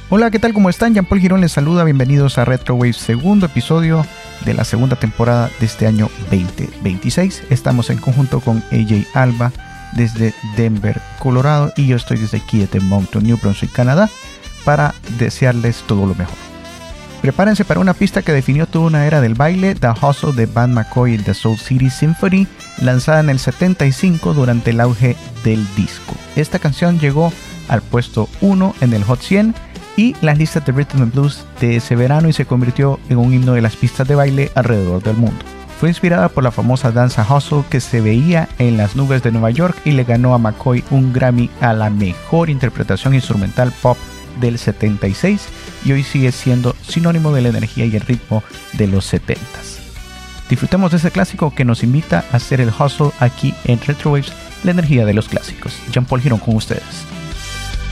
Hola, ¿qué tal? ¿Cómo están? Jean-Paul Girón les saluda. Bienvenidos a Retro Waves, segundo episodio de la segunda temporada de este año 2026. Estamos en conjunto con AJ Alba desde Denver, Colorado, y yo estoy desde aquí, desde Moncton, New Brunswick, Canadá, para desearles todo lo mejor. Prepárense para una pista que definió toda una era del baile, The Hustle de Van McCoy y The Soul City Symphony, lanzada en el 75 durante el auge del disco. Esta canción llegó al puesto 1 en el Hot 100 y las listas de Rhythm and Blues de ese verano y se convirtió en un himno de las pistas de baile alrededor del mundo. Fue inspirada por la famosa danza Hustle que se veía en las nubes de Nueva York y le ganó a McCoy un Grammy a la mejor interpretación instrumental pop del 76 y hoy sigue siendo sinónimo de la energía y el ritmo de los 70s. Disfrutemos de ese clásico que nos invita a hacer el hustle aquí en Retro Waves, la energía de los clásicos. Jean-Paul Girón con ustedes.